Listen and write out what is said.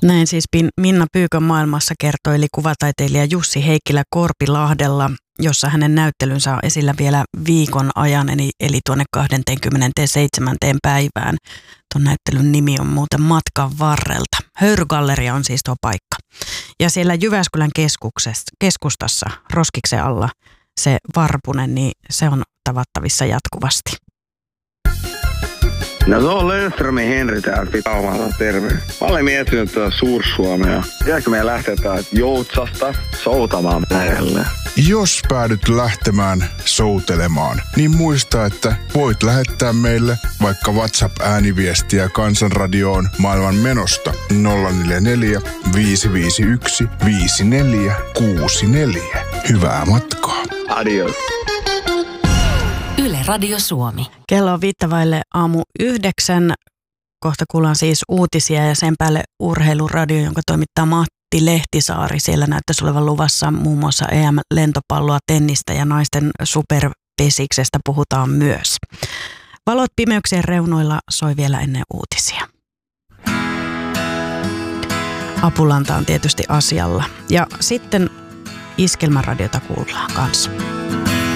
Näin siis Minna Pyykön maailmassa kertoili kuvataiteilija Jussi Heikkilä Korpilahdella, jossa hänen näyttelynsä on esillä vielä viikon ajan, eli tuonne 27. päivään. Tuon näyttelyn nimi on muuten Matkan varrelta. Höyrygalleria on siis tuo paikka. Ja siellä Jyväskylän keskustassa, Roskiksen alla, se Varpunen, niin se on tavattavissa jatkuvasti. No se on Löfströmin Henri täällä Pitaumalta, terve. Mä olen miettinyt tuota Suur-Suomea. Pitääkö meidän lähteä täältä Joutsasta soutamaan lähelle? Jos päädyt lähtemään soutelemaan, niin muista, että voit lähettää meille vaikka WhatsApp-ääniviestiä Kansanradioon maailman menosta 044 551 5464. Hyvää matkaa. Adios. Yle Radio Suomi. Kello on 8:05. Kohta kuullaan siis uutisia ja sen päälle urheiluradio, jonka toimittaa Matti Lehtisaari. Siellä näyttäisi olevan luvassa muun muassa EM-lentopalloa, tennistä ja naisten superpesiksestä puhutaan myös. Valot pimeyksien reunoilla soi vielä ennen uutisia. Apulanta on tietysti asialla. Ja sitten Iskelmäradiota kuullaan kanssa.